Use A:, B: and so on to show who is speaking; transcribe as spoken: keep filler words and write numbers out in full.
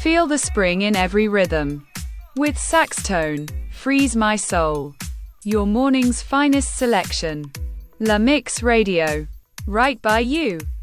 A: Feel the spring in every rhythm. With Saxtone, Freeze My Soul. Your morning's finest selection. La Mix Radio. Right by you.